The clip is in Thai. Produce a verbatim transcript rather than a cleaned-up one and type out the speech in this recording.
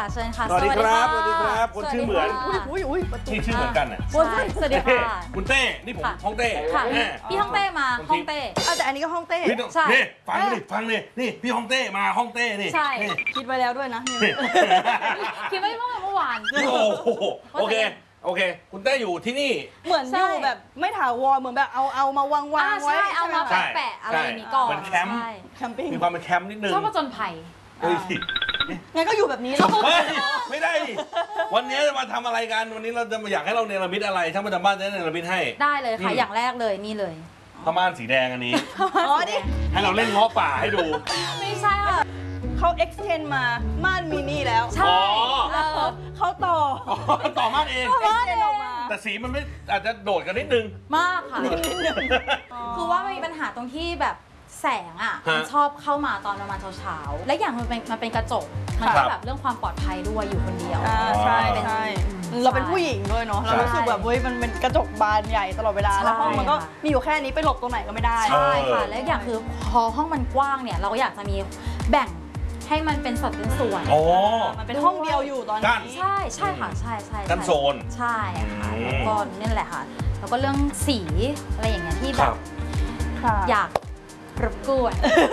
เชิญค่ะสวัสดีครับสวัสดีครับคนชื่อเหมือนอุ้ยอุ้ยนี่ชื่อเหมือนกันอ่ะใช่สวัสดีค่ะคุณเต้นี่ผมฮ่องเต้ค่ะพี่ฮ่องเต้มาฮ่องเต้เอาแต่อันนี้ก็ฮ่องเต้พี่ต้องใช่นี่ฟังดิฟังดินี่พี่ฮ่องเต้มาฮ่องเต้นี่ใช่นี่คิดไว้แล้วด้วยนะคิดไว้เมื่อเมื่อวานโอ้โหโอเคโอเค คุณเต้อยู่ที่นี่เหมือนอยู่แบบไม่ถาวรเหมือนแบบเอาเอามาวางวางไว้ใช่เอามาใช่แปะๆอะไรอย่างนี้ก่อนเหมือนแคมป์ใช่แคมปิ้งมีความเป็นแคมป์นิดนึงชอบผจญภัยเฮ้ยงั้นก็อยู่แบบนี้แล้วเฮ้ยไม่ได้ดิวันนี้จะมาทำอะไรกันวันนี้เราจะมาอยากให้เราเนรมิตอะไรช่างประจำบ้านจะได้เนรมิตให้ได้เลยค่ะอืมอย่างแรกเลยนี่เลยผ้าม่านสีแดงอันนี้อ๋อดิให้เราเล่นเง้อป่าให้ดูไม่ใช่ค่ะเขา extend มาม่านมินิแล้วใช่อ๋อเออเขาต่ออ๋อต่อม่านเอง extend ออกมาแต่สีมันไม่อาจจะโดดกันนิดนึงมากค่ะ คือว่ามันมีปัญหาตรงที่แบบแสงอ่ะฮะมันชอบเข้ามาตอนประมาณเช้าๆและอย่างมันเป็นมันเป็นกระจก มันครัก็บแบบเรื่องความปลอดภัยด้วยอยู่คนเดียวอ่าใช่ใช่เราเป็นผู้หญิงด้วยเนาะเรารู้สึกแบบเฮ้ยมันเป็นกระจกบานใหญ่ตลอดเวลาใช่แล้วห้องมันก็มีอยู่แค่นี้ไปหลบตรงไหนก็ไม่ได้ใช่ค่ะ และอย่างคือพอห้องมันกว้างเนี่ย เราก็อยากจะมีแบ่งให้มันเป็นสัดเป็นส่วนอ๋อมันเป็นห้องเดียวอยู่ตอนกั้นนี้ใช่ใช่ค่ะใช่ใช่กันโซนใช่ค่ะอืมแล้วก็นี่แหละค่ะ แล้วก็เรื่องสีอะไรอย่างเงี้ยที่คแบรับบค่ะอยากรบกวน